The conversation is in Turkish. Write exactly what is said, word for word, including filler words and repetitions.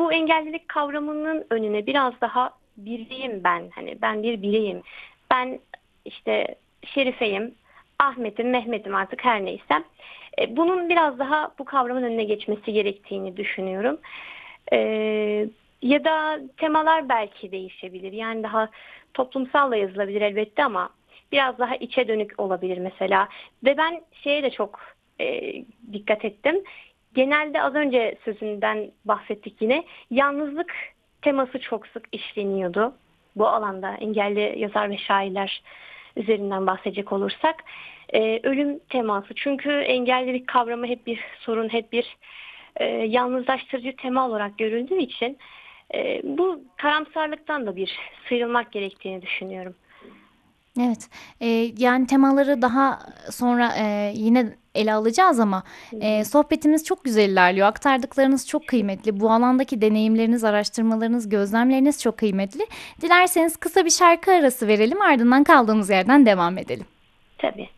bu engellilik kavramının önüne biraz daha bireyim ben. Hani ben bir bireyim. Ben işte Şerife'yim, Ahmet'im, Mehmet'im artık her neysem. E, bunun biraz daha bu kavramın önüne geçmesi gerektiğini düşünüyorum. E, Ya da temalar belki değişebilir. Yani daha toplumsalla yazılabilir elbette ama biraz daha içe dönük olabilir mesela. Ve ben şeye de çok e, dikkat ettim. Genelde az önce sözünden bahsettik yine. Yalnızlık teması çok sık işleniyordu. Bu alanda engelli yazar ve şairler üzerinden bahsedecek olursak. Ee, ölüm teması. Çünkü engellilik kavramı hep bir sorun, hep bir e, yalnızlaştırıcı tema olarak görüldüğü için e, bu karamsarlıktan da bir sıyrılmak gerektiğini düşünüyorum. Evet, e, yani temaları daha sonra e, yine ele alacağız ama Hı e, hı. sohbetimiz çok güzel ilerliyor. Aktardıklarınız çok kıymetli. Bu alandaki deneyimleriniz, araştırmalarınız, gözlemleriniz çok kıymetli. Dilerseniz kısa bir şarkı arası verelim, ardından kaldığımız yerden devam edelim. Tabii.